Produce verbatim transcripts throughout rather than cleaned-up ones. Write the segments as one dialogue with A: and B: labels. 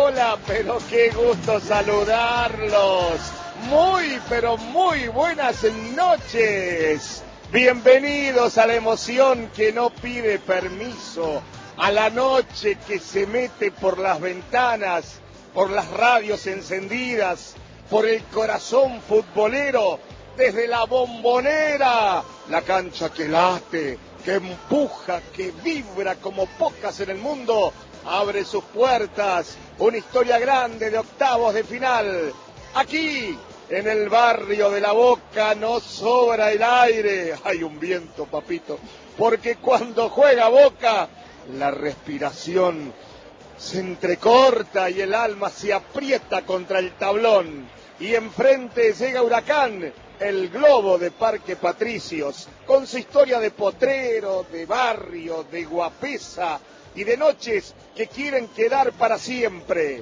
A: hola, pero qué gusto saludarlos. Muy, pero muy buenas noches. Bienvenidos a la emoción que no pide permiso, a la noche que se mete por las ventanas, por las radios encendidas, por el corazón futbolero, desde la Bombonera, la cancha que late, que empuja, que vibra como pocas en el mundo, abre sus puertas, una historia grande de octavos de final. Aquí, en el barrio de La Boca, no sobra el aire. Hay un viento, papito, porque cuando juega Boca, la respiración se entrecorta y el alma se aprieta contra el tablón. Y enfrente llega Huracán, el globo de Parque Patricios, con su historia de potrero, de barrio, de guapesa y de noches que quieren quedar para siempre.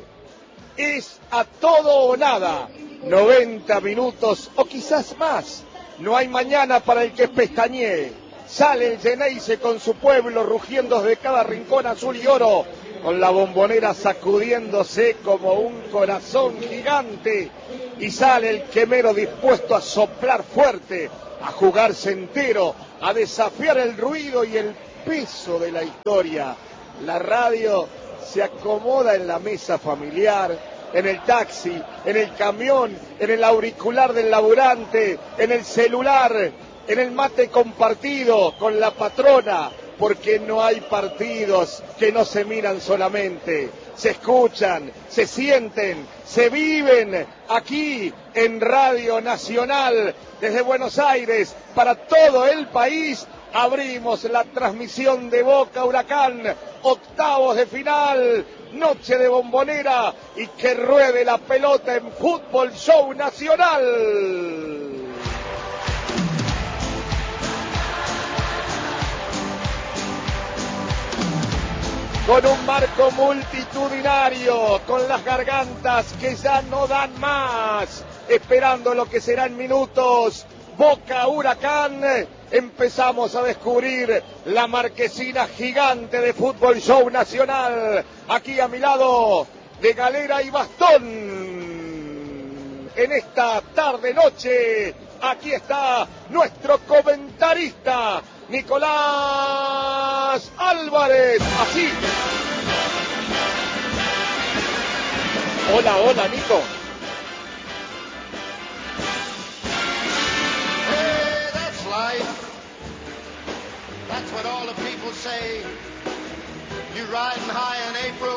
A: Es a todo o nada, noventa minutos o quizás más. No hay mañana para el que pestañee. Sale el Geneise con su pueblo rugiendo desde cada rincón azul y oro, con la Bombonera sacudiéndose como un corazón gigante, y sale el quemero dispuesto a soplar fuerte, a jugarse entero, a desafiar el ruido y el peso de la historia. La radio se acomoda en la mesa familiar, en el taxi, en el camión, en el auricular del laburante, en el celular, en el mate compartido con la patrona, porque no hay partidos que no se miran solamente, se escuchan, se sienten, se viven aquí en Radio Nacional, desde Buenos Aires, para todo el país. Abrimos la transmisión de Boca Huracán, octavos de final, noche de Bombonera, y que ruede la pelota en Fútbol Show Nacional. Con un marco multitudinario, con las gargantas que ya no dan más, esperando lo que serán minutos. Boca Huracán, empezamos a descubrir la marquesina gigante de Fútbol Show Nacional. Aquí a mi lado, de galera y bastón, en esta tarde-noche, aquí está nuestro comentarista, Nicolás Álvarez. Así. Hola, hola, Nico.
B: Hey, that's life. That's what all the people say. You riding high in April,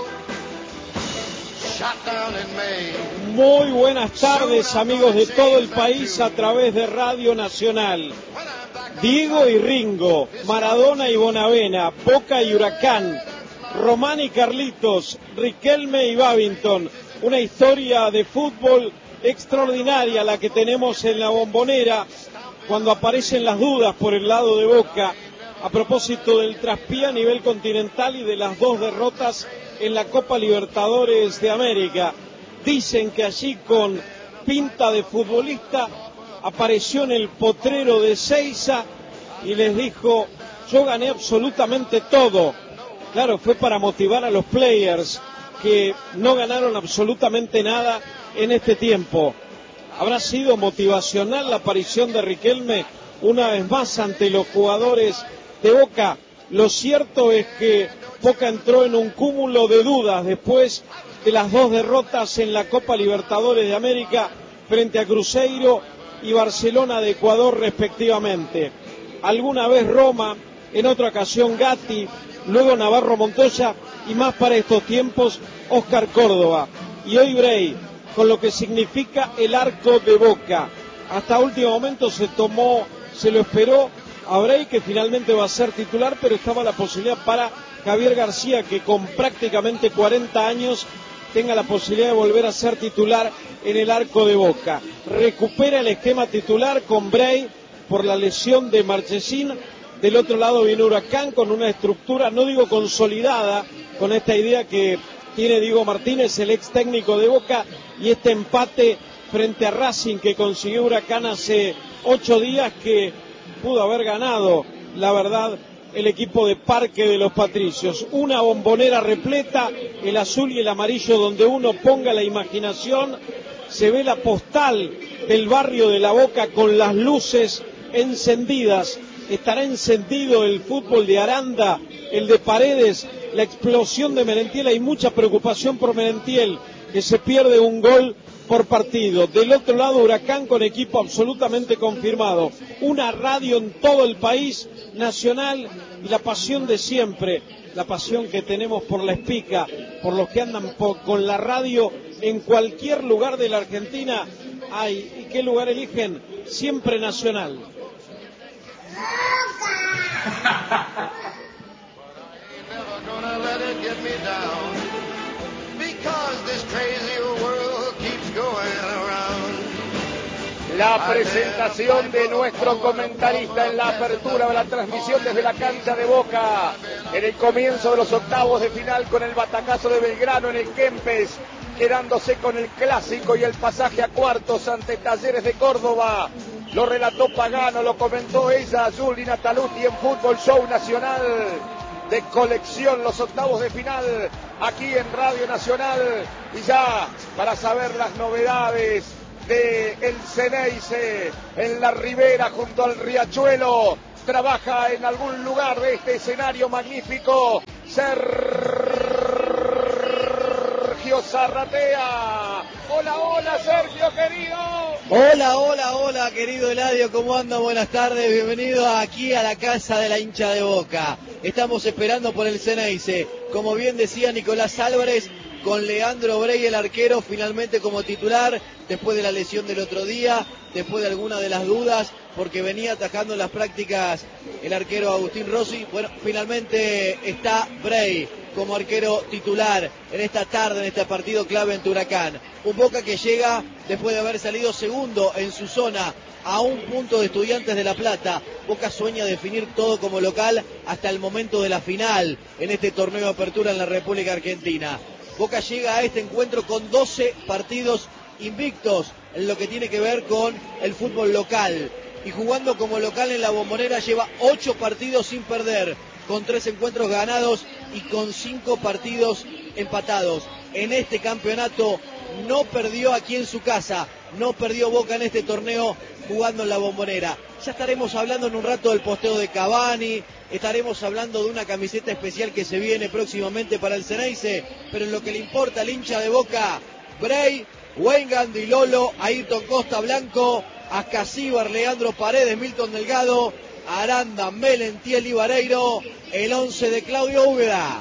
B: shot down in May.
C: Muy buenas tardes, amigos de todo el país a través de Radio Nacional. Diego y Ringo, Maradona y Bonavena, Boca y Huracán, Román y Carlitos, Riquelme y Babington. Una historia de fútbol extraordinaria la que tenemos en la Bombonera, cuando aparecen las dudas por el lado de Boca a propósito del traspié a nivel continental y de las dos derrotas en la Copa Libertadores de América. Dicen que allí, con pinta de futbolista, apareció en el potrero de Seiza y les dijo: yo gané absolutamente todo. Claro, fue para motivar a los players que no ganaron absolutamente nada en este tiempo. ¿Habrá sido motivacional la aparición de Riquelme una vez más ante los jugadores de Boca? Lo cierto es que Boca entró en un cúmulo de dudas después de las dos derrotas en la Copa Libertadores de América frente a Cruzeiro y Barcelona de Ecuador respectivamente. Alguna vez Roma, en otra ocasión Gatti, luego Navarro Montoya y más para estos tiempos Oscar Córdoba. Y hoy Bray, con lo que significa el arco de Boca. Hasta último momento se tomó, se lo esperó a Bray, que finalmente va a ser titular, pero estaba la posibilidad para Javier García, que con prácticamente cuarenta años tenga la posibilidad de volver a ser titular en el arco de Boca. Recupera el esquema titular con Bray por la lesión de Marchesín. Del otro lado viene Huracán con una estructura, no digo consolidada, con esta idea que tiene Diego Martínez, el ex técnico de Boca, y este empate frente a Racing que consiguió Huracán hace ocho días, que pudo haber ganado, la verdad, el equipo de Parque de los Patricios. Una bombonera repleta, el azul y el amarillo, donde uno ponga la imaginación, se ve la postal del barrio de La Boca con las luces encendidas. Estará encendido el fútbol de Aranda, el de Paredes, la explosión de Merentiel. Hay mucha preocupación por Merentiel, que se pierde un gol por partido. Del otro lado, Huracán con equipo absolutamente confirmado. Una radio en todo el país, nacional, y la pasión de siempre, la pasión que tenemos por la Espica, por los que andan por, con la radio en cualquier lugar de la Argentina. Ay, ¿y qué lugar eligen? Siempre nacional.
A: La presentación de nuestro comentarista en la apertura de la transmisión desde la cancha de Boca, en el comienzo de los octavos de final con el batacazo de Belgrano en el Kempes, quedándose con el clásico y el pasaje a cuartos ante Talleres de Córdoba. Lo relató Pagano, lo comentó ella, Juli Nataluti, en Fútbol Show Nacional de colección, los octavos de final aquí en Radio Nacional. Y ya para saber las novedades de el Ceneice en la ribera junto al riachuelo, trabaja en algún lugar de este escenario magnífico Sergio Zarratea. Hola, hola Sergio querido.
D: Hola, hola, hola querido Eladio, ¿cómo anda? Buenas tardes, bienvenido aquí a la casa de la hincha de Boca. Estamos esperando por el Ceneice, como bien decía Nicolás Álvarez, con Leandro Brey, el arquero, finalmente como titular, después de la lesión del otro día, después de alguna de las dudas, porque venía atajando en las prácticas el arquero Agustín Rossi. Bueno, finalmente está Brey como arquero titular en esta tarde, en este partido clave ante Huracán. Un Boca que llega después de haber salido segundo en su zona, a un punto de Estudiantes de La Plata. Boca sueña definir todo como local hasta el momento de la final en este torneo de apertura en la República Argentina. Boca llega a este encuentro con doce partidos invictos en lo que tiene que ver con el fútbol local. Y jugando como local en la Bombonera lleva ocho partidos sin perder, con tres encuentros ganados y con cinco partidos empatados. En este campeonato no perdió aquí en su casa, no perdió Boca en este torneo jugando en la Bombonera. Ya estaremos hablando en un rato del posteo de Cavani, estaremos hablando de una camiseta especial que se viene próximamente para el Ceneice, pero en lo que le importa al hincha de Boca, Brey, Wayne Gandilolo, Ayrton Costa Blanco, Ascasíbar, Leandro Paredes, Milton Delgado, Aranda, Merentiel y Vareiro, el once de Claudio Úbeda.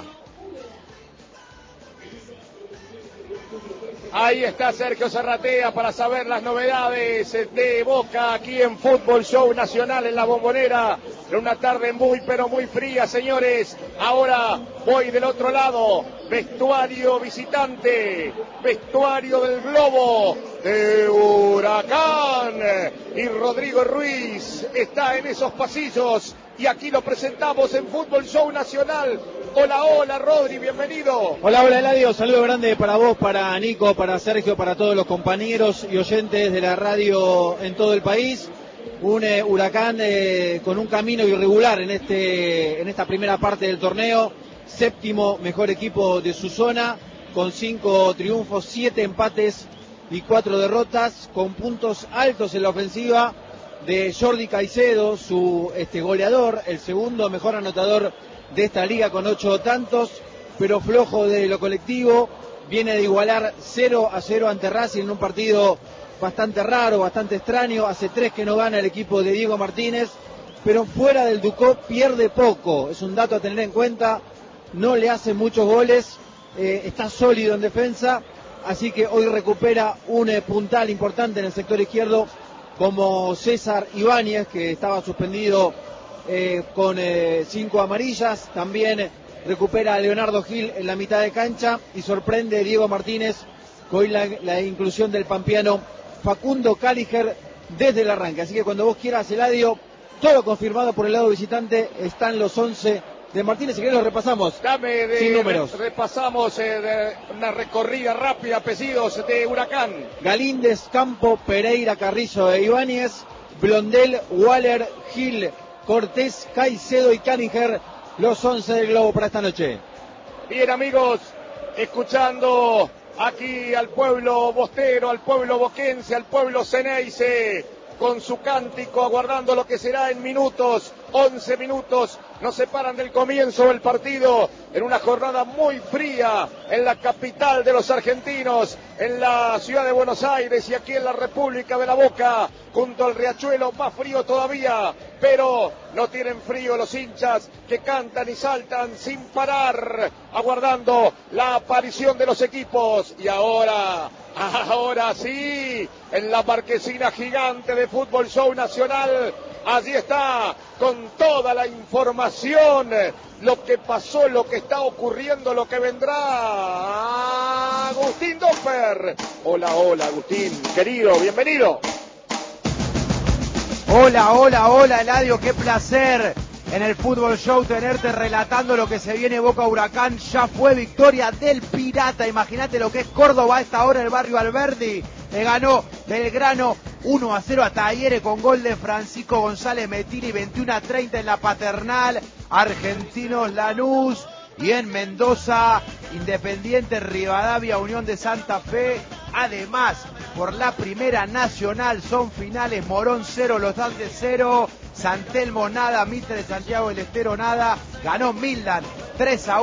A: Ahí está Sergio Zarratea para saber las novedades de Boca aquí en Fútbol Show Nacional en la Bombonera. En una tarde muy pero muy fría, señores. Ahora voy del otro lado. Vestuario visitante, vestuario del Globo de Huracán. Y Rodrigo Ruiz está en esos pasillos. Y aquí lo presentamos en Fútbol Show Nacional. Hola, hola, Rodri, bienvenido.
E: Hola, hola, Eladio, saludo grande para vos, para Nico, para Sergio, para todos los compañeros y oyentes de la radio en todo el país. Un eh, Huracán eh, con un camino irregular en este en esta primera parte del torneo. Séptimo mejor equipo de su zona, con cinco triunfos, siete empates y cuatro derrotas, con puntos altos en la ofensiva de Jordi Caicedo, su este, goleador, el segundo mejor anotador de esta liga con ocho tantos, pero flojo de lo colectivo. Viene de igualar cero a cero ante Racing en un partido bastante raro, bastante extraño. Hace tres que no gana el equipo de Diego Martínez, pero fuera del Ducó pierde poco, es un dato a tener en cuenta. No le hace muchos goles, eh, está sólido en defensa, así que hoy recupera un eh, puntal importante en el sector izquierdo como César Ibáñez, que estaba suspendido Eh, con eh, cinco amarillas. También recupera a Leonardo Gil en la mitad de cancha y sorprende Diego Martínez con la, la inclusión del pampeano Facundo Caliger desde el arranque. Así que cuando vos quieras, Eladio, todo confirmado por el lado visitante, están los once de Martínez. Si querés los repasamos.
A: Dame de,
E: sin números.
A: Re, repasamos eh, de una recorrida rápida, apellidos de Huracán.
E: Galíndez, Campo, Pereira, Carrizo e Ibáñez, Blondel, Waller, Gil, Cortés, Caicedo y Caniger, los once del Globo para esta noche.
A: Bien, amigos, escuchando aquí al pueblo bostero, al pueblo boquense, al pueblo ceneice, con su cántico, aguardando lo que será en minutos, once minutos, nos separan del comienzo del partido, en una jornada muy fría, en la capital de los argentinos, en la ciudad de Buenos Aires y aquí en la República de la Boca, junto al riachuelo, más frío todavía, pero no tienen frío los hinchas que cantan y saltan sin parar, aguardando la aparición de los equipos. Y ahora, ahora sí, en la marquesina gigante de Fútbol Show Nacional, allí está, con toda la información, lo que pasó, lo que está ocurriendo, lo que vendrá. Agustín Doffer. Hola, hola, Agustín, querido, bienvenido.
F: Hola, hola, hola, Eladio, qué placer en el Fútbol Show tenerte relatando lo que se viene Boca Huracán. Ya fue victoria del Pirata, imagínate lo que es Córdoba a esta hora, el barrio Alberdi. Le ganó Belgrano uno a cero a Talleres con gol de Francisco González Metini, veintiuno a treinta en la Paternal. Argentinos Lanús, y en Mendoza, Independiente Rivadavia, Unión de Santa Fe. Además, por la Primera Nacional son finales: Morón cero, Los Andes cero, San Telmo nada, Mitre de Santiago del Estero nada. Ganó Mildan tres a uno.